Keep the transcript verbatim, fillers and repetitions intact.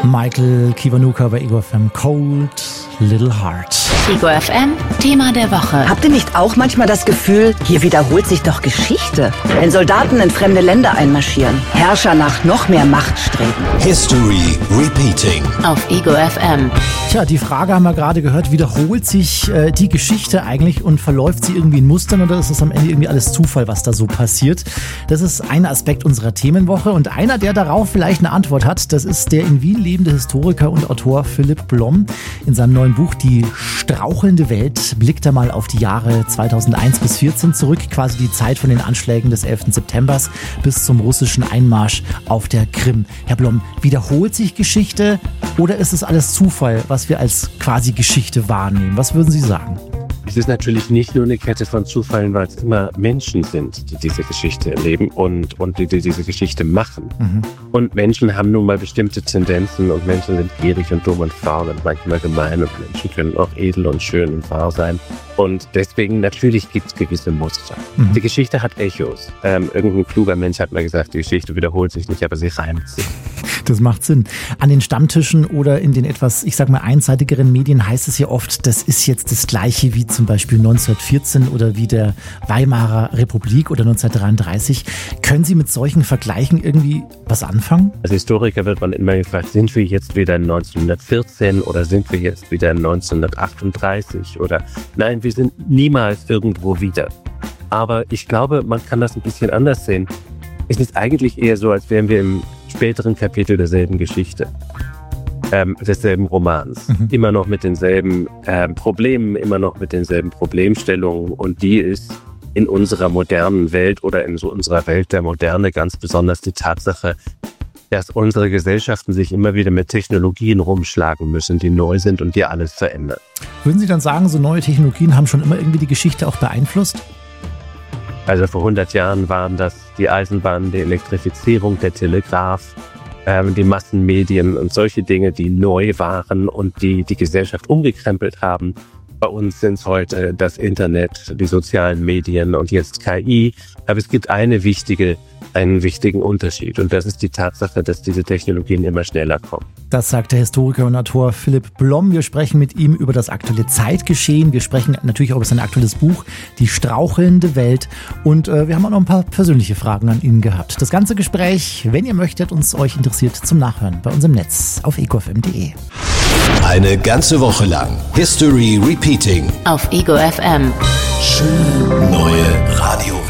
Michael Kiwanuka bei Ego F M, Cold Little Heart. Ego F M, Thema der Woche. Habt ihr nicht auch manchmal das Gefühl, hier wiederholt sich doch Geschichte? Wenn Soldaten in fremde Länder einmarschieren, Herrscher nach noch mehr Macht streben. History Repeating. Auf Ego F M. Tja, die Frage haben wir gerade gehört, wiederholt sich äh, die Geschichte eigentlich und verläuft sie irgendwie in Mustern oder ist es am Ende irgendwie alles Zufall, was da so passiert? Das ist ein Aspekt unserer Themenwoche und einer, der darauf vielleicht eine Antwort hat, das ist der in Wien lebende Historiker und Autor Philipp Blom. In seinem neuen Buch Die strauchelnde Welt blickt er mal auf die Jahre zweitausendeins bis vierzehn zurück, quasi die Zeit von den Anschlägen des elften September bis zum russischen Einmarsch auf der Krim. Herr Blom, wiederholt sich Geschichte oder ist es alles Zufall, was wir als quasi Geschichte wahrnehmen? Was würden Sie sagen? Es ist natürlich nicht nur eine Kette von Zufällen, weil es immer Menschen sind, die diese Geschichte erleben und, und die, die diese Geschichte machen. Mhm. Und Menschen haben nun mal bestimmte Tendenzen und Menschen sind gierig und dumm und faul und manchmal gemein und Menschen können auch edel und schön und wahr sein. Und deswegen, natürlich gibt es gewisse Muster. Mhm. Die Geschichte hat Echos. Ähm, irgendein kluger Mensch hat mal gesagt, die Geschichte wiederholt sich nicht, aber sie reimt sich. Das macht Sinn. An den Stammtischen oder in den etwas, ich sag mal, einseitigeren Medien heißt es ja oft, das ist jetzt das Gleiche wie zum Beispiel neunzehnhundertvierzehn oder wie der Weimarer Republik oder neunzehnhundertdreiunddreißig. Können Sie mit solchen Vergleichen irgendwie was anfangen? Als Historiker wird man immer gefragt, sind wir jetzt wieder in neunzehnhundertvierzehn oder sind wir jetzt wieder in neunzehnhundertachtunddreißig oder nein, wir sind niemals irgendwo wieder. Aber ich glaube, man kann das ein bisschen anders sehen. Es ist eigentlich eher so, als wären wir im späteren Kapitel derselben Geschichte, ähm, desselben Romans. Mhm. Immer noch mit denselben ähm, Problemen, immer noch mit denselben Problemstellungen. Und die ist in unserer modernen Welt oder in so unserer Welt der Moderne ganz besonders die Tatsache, dass unsere Gesellschaften sich immer wieder mit Technologien rumschlagen müssen, die neu sind und die alles verändern. Würden Sie dann sagen, so neue Technologien haben schon immer irgendwie die Geschichte auch beeinflusst? Also vor hundert Jahren waren das die Eisenbahn, die Elektrifizierung, der Telegraph, ähm, die Massenmedien und solche Dinge, die neu waren und die die Gesellschaft umgekrempelt haben. Bei uns sind es heute das Internet, die sozialen Medien und jetzt K I. Aber es gibt eine wichtige, einen wichtigen Unterschied und das ist die Tatsache, dass diese Technologien immer schneller kommen. Das sagt der Historiker und Autor Philipp Blom. Wir sprechen mit ihm über das aktuelle Zeitgeschehen. Wir sprechen natürlich auch über sein aktuelles Buch, Die strauchelnde Welt. Und äh, wir haben auch noch ein paar persönliche Fragen an ihn gehabt. Das ganze Gespräch, wenn ihr möchtet, uns euch interessiert, zum Nachhören bei uns im Netz auf ego f m punkt d e. Eine ganze Woche lang History Repeating. Auf Ego F M. Schön neue Radio.